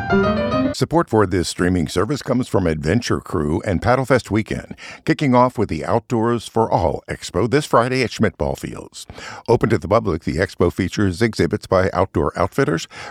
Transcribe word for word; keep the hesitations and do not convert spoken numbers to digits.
Support for this streaming service comes from Adventure Crew and Paddlefest Weekend, kicking off with the Outdoors for All Expo this Friday at Schmidt Ball Fields. Open to the public, the expo features exhibits by outdoor outfitters,